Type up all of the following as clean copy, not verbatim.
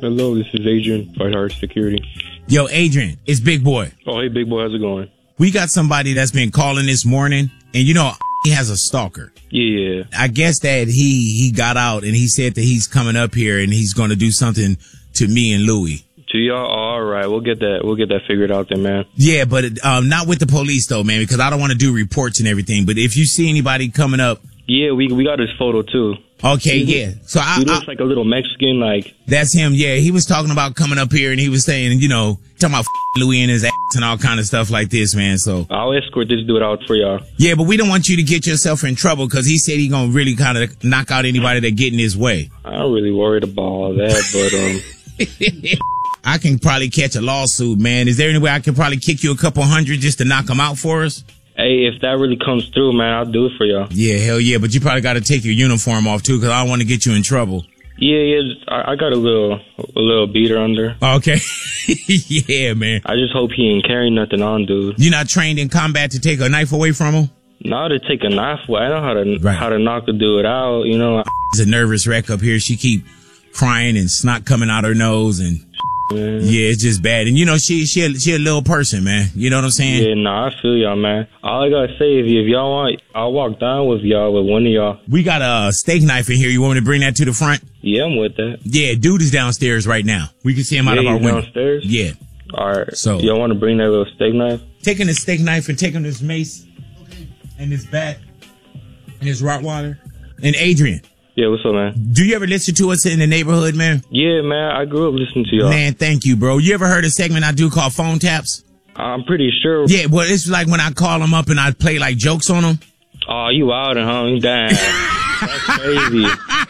Hello, this is Adrian, Fight Hard Security. Yo, Adrian, it's Big Boy. Oh, hey, Big Boy, how's it going? We got somebody that's been calling this morning, and you know, he has a stalker. Yeah. I guess that he got out, and he said that he's coming up here, and he's going to do something to me and Louie. To y'all? All right, we'll get that figured out then, man. Yeah, but not with the police, though, man, because I don't want to do reports and everything. But if you see anybody coming up. Yeah, we got his photo, too. Okay, yeah. So he looks like a little Mexican, like. That's him, yeah. He was talking about coming up here, and he was saying, you know, talking about Louis and his ass and all kind of stuff like this, man. So I'll escort this dude out for y'all. Yeah, but we don't want you to get yourself in trouble, because he said he gonna really kind of knock out anybody that get in his way. I'm really worried about all that, but I can probably catch a lawsuit, man. Is there any way I can probably kick you a couple hundred just to knock him out for us? Hey, if that really comes through, man, I'll do it for y'all. Yeah, hell yeah, but you probably got to take your uniform off too, because I don't want to get you in trouble. Yeah, I got a little beater under. Okay. Yeah, man. I just hope he ain't carrying nothing on, dude. You're not trained in combat to take a knife away from him? No, to take a knife away. I know how to knock a dude out, you know. It's a nervous wreck up here. She keep crying and snot coming out her nose and... Man. Yeah, it's just bad. And you know, she a little person, man. You know what I'm saying? Yeah, nah, I feel y'all, man. All I gotta say is if y'all want, I'll walk down with y'all, with one of y'all. We got a steak knife in here. You want me to bring that to the front? Yeah, I'm with that. Yeah, dude is downstairs right now. We can see him out of our window. Downstairs? Yeah. All right. So y'all want to bring that little steak knife? Taking the steak knife and taking this mace and this bat and this Rottweiler. And Adrian. Yeah, what's up, man? Do you ever listen to us in the neighborhood, man? Yeah, man. I grew up listening to y'all. Man, thank you, bro. You ever heard a segment I do called Phone Taps? I'm pretty sure. Yeah, well, it's like when I call them up and I play like jokes on them. Oh, you out and hung down. That's crazy.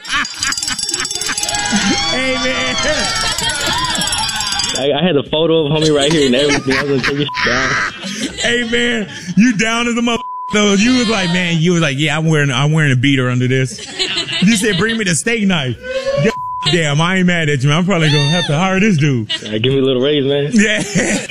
Hey, man. I had a photo of homie right here and everything. I was gonna take it down. Hey, man, you down as a mother. So you was like, man, yeah, I'm wearing a beater under this. You said, bring me the steak knife. Damn, I ain't mad at you, man. I'm probably gonna have to hire this dude. Give me a little raise, man. Yeah.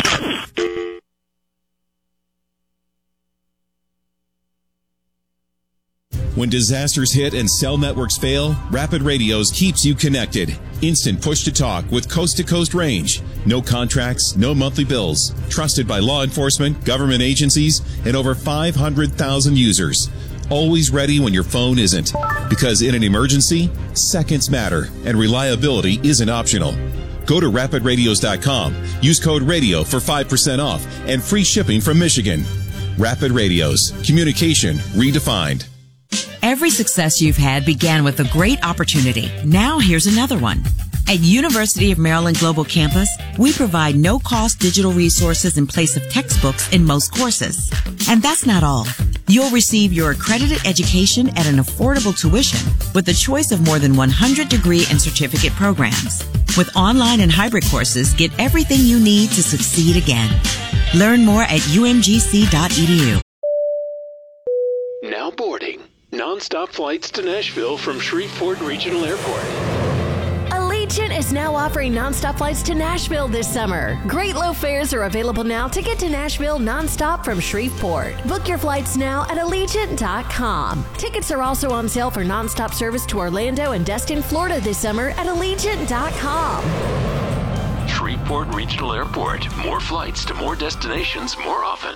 When disasters hit and cell networks fail, Rapid Radios keeps you connected. Instant push-to-talk with coast-to-coast range. No contracts, no monthly bills. Trusted by law enforcement, government agencies, and over 500,000 users. Always ready when your phone isn't. Because in an emergency, seconds matter, and reliability isn't optional. Go to rapidradios.com. Use code RADIO for 5% off and free shipping from Michigan. Rapid Radios. Communication redefined. Every success you've had began with a great opportunity. Now here's another one. At University of Maryland Global Campus, we provide no-cost digital resources in place of textbooks in most courses. And that's not all. You'll receive your accredited education at an affordable tuition with a choice of more than 100 degree and certificate programs. With online and hybrid courses, get everything you need to succeed again. Learn more at umgc.edu. Now boarding. Non-stop flights to Nashville from Shreveport Regional Airport. Allegiant is now offering non-stop flights to Nashville this summer. Great low fares are available now to get to Nashville non-stop from Shreveport. Book your flights now at Allegiant.com. Tickets are also on sale for non-stop service to Orlando and Destin, Florida this summer at Allegiant.com. Shreveport Regional Airport. More flights to more destinations more often.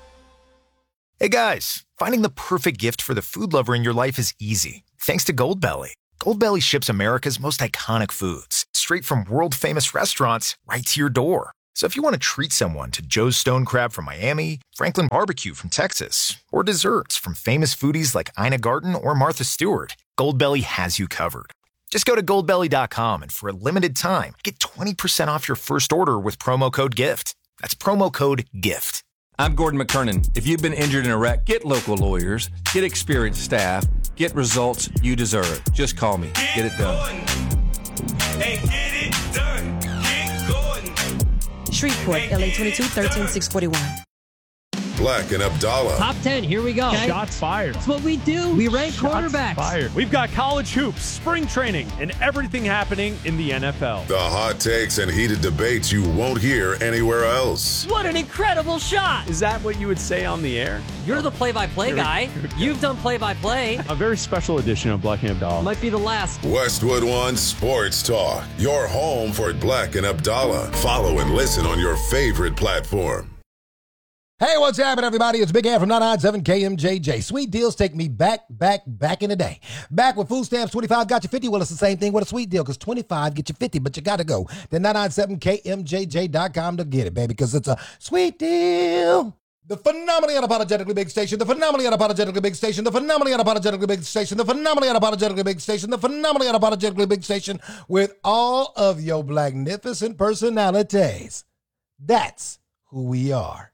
Hey guys, finding the perfect gift for the food lover in your life is easy. Thanks to Goldbelly. Goldbelly ships America's most iconic foods straight from world-famous restaurants right to your door. So if you want to treat someone to Joe's Stone Crab from Miami, Franklin Barbecue from Texas, or desserts from famous foodies like Ina Garten or Martha Stewart, Goldbelly has you covered. Just go to goldbelly.com and for a limited time, get 20% off your first order with promo code GIFT. That's promo code GIFT. I'm Gordon McKernan. If you've been injured in a wreck, get local lawyers, get experienced staff, get results you deserve. Just call me. Get it done. Hey, get it done. Get Gordon. Shreveport, LA 22 13641. Black and Abdallah. Top 10, here we go. Okay. Shots fired. That's what we do. We rank quarterbacks. Fired. We've got college hoops, spring training, and everything happening in the NFL. The hot takes and heated debates you won't hear anywhere else. What an incredible shot. Is that what you would say on the air? You're the play-by-play guy. You've done play-by-play. A very special edition of Black and Abdallah. Might be the last. Westwood One Sports Talk. Your home for Black and Abdallah. Follow and listen on your favorite platform. Hey, what's happening, everybody? It's Big Ant from 99.7 KMJJ. Sweet deals take me back in the day. Back with food stamps, 25 got you 50. Well, it's the same thing with a sweet deal, because 25 get you 50, but you got to go to 997KMJJ.com to get it, baby, because it's a sweet deal. The phenomenally unapologetically big station, the phenomenally unapologetically big station, the phenomenally unapologetically big station, the phenomenally unapologetically big station, the phenomenally unapologetically big station with all of your magnificent personalities. That's who we are.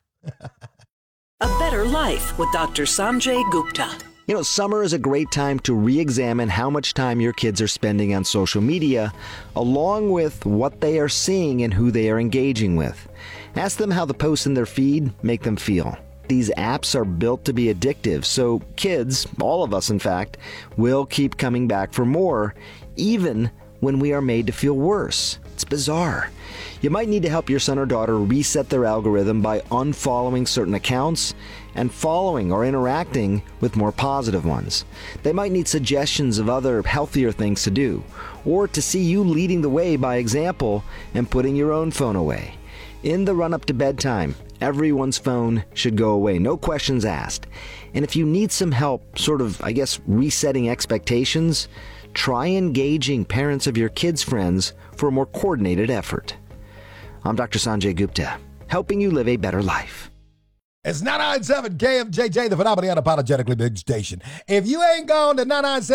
A Better Life with Dr. Sanjay Gupta. You know, summer is a great time to re-examine how much time your kids are spending on social media, along with what they are seeing and who they are engaging with. Ask them how the posts in their feed make them feel. These apps are built to be addictive, so kids, all of us in fact, will keep coming back for more, even when we are made to feel worse. It's bizarre. You might need to help your son or daughter reset their algorithm by unfollowing certain accounts and following or interacting with more positive ones. They might need suggestions of other healthier things to do, or to see you leading the way by example and putting your own phone away. In the run-up to bedtime, everyone's phone should go away, no questions asked. And if you need some help, resetting expectations, try engaging parents of your kids' friends for a more coordinated effort. I'm Dr. Sanjay Gupta, helping you live a better life. It's 997 KMJJ, the phenomenally unapologetically big station. If you ain't gone to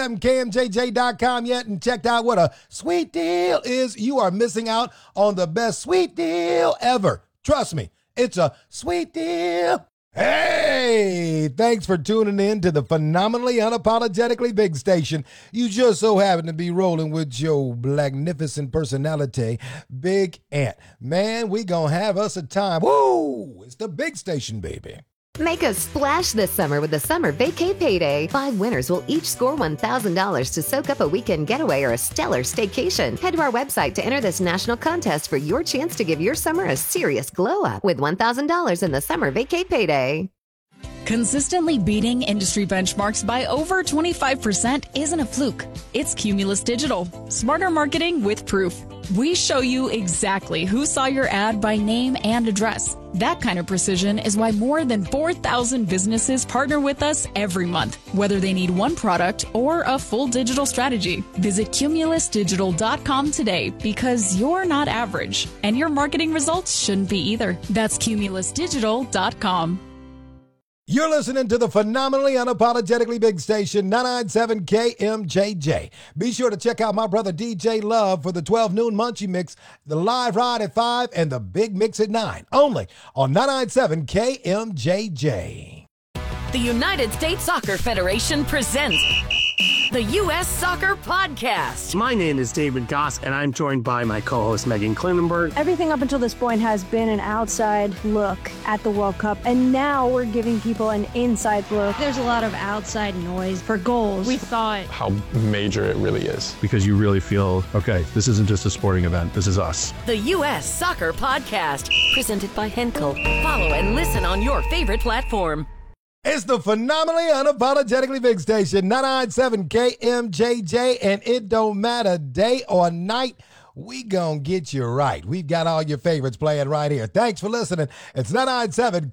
997KMJJ.com yet and checked out what a sweet deal is, you are missing out on the best sweet deal ever. Trust me, it's a sweet deal. Hey, thanks for tuning in to the phenomenally unapologetically big station. You just so happen to be rolling with your magnificent personality, Big Ant. Man, we gonna have us a time. Woo! It's the big station, baby. Make a splash this summer with the Summer Vacay Payday. 5 winners will each score $1,000 to soak up a weekend getaway or a stellar staycation. Head to our website to enter this national contest for your chance to give your summer a serious glow-up with $1,000 in the Summer Vacay Payday. Consistently beating industry benchmarks by over 25% isn't a fluke. It's Cumulus Digital. Smarter marketing with proof. We show you exactly who saw your ad by name and address. That kind of precision is why more than 4,000 businesses partner with us every month, whether they need one product or a full digital strategy. Visit cumulusdigital.com today, because you're not average, and your marketing results shouldn't be either. That's cumulusdigital.com. You're listening to the phenomenally unapologetically big station, 997 KMJJ. Be sure to check out my brother DJ Love for the 12 noon Munchie Mix, the live ride at 5, and the big mix at 9. Only on 997 KMJJ. The United States Soccer Federation presents the U.S. Soccer Podcast. My name is David Goss, and I'm joined by my co-host Megan Klinenberg. Everything up until this point has been an outside look at the World Cup, and now we're giving people an inside look. There's a lot of outside noise for goals. We thought how major it really is, because you really feel, okay, this isn't just a sporting event, this is us. The U.S. Soccer Podcast, presented by Henkel. Follow and listen on your favorite platform. It's the phenomenally unapologetically big station, 997 KMJJ, and it don't matter day or night, we gonna get you right. We've got all your favorites playing right here. Thanks for listening. It's 997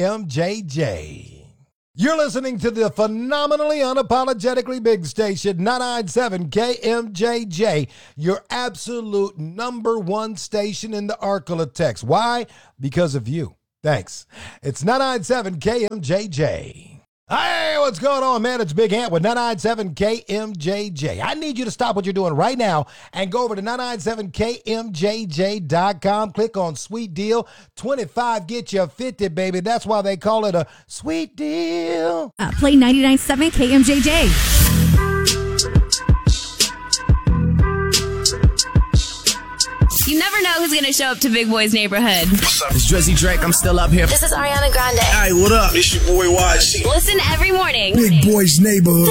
KMJJ. You're listening to the phenomenally unapologetically big station, 997 KMJJ, your absolute number one station in the Arklatex. Why? Because of you. Thanks. It's 997 KMJJ. Hey, what's going on, man? It's Big Ant with 997 KMJJ. I need you to stop what you're doing right now and go over to 997KMJJ.com. Click on Sweet Deal. 25 get you 50, baby. That's why they call it a sweet deal. Play 99.7 KMJJ. You never know who's going to show up to Big Boy's neighborhood. What's up? It's Drizzy Drake. I'm still up here. This is Ariana Grande. Hey, what up? It's your boy YG. Listen every morning. Big Boy's neighborhood.